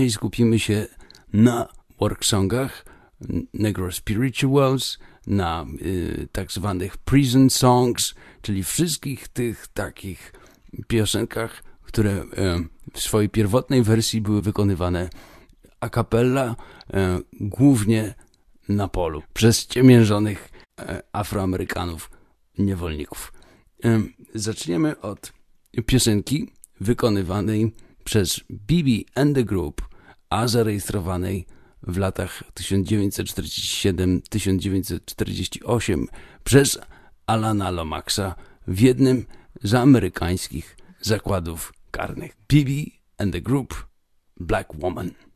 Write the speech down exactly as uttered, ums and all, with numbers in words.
I skupimy się na work songach, negro spirituals, na y, tak zwanych prison songs, czyli wszystkich tych takich piosenkach, które y, w swojej pierwotnej wersji były wykonywane a cappella, y, głównie na polu, przez ciemiężonych y, Afroamerykanów, niewolników. Y, zaczniemy od piosenki wykonywanej przez B B and the Group, a zarejestrowanej w latach tysiąc dziewięćset czterdziesty siódmy do tysiąc dziewięćset czterdziestego ósmego przez Alana Lomaxa w jednym z amerykańskich zakładów karnych. B B and the Group, Black Woman.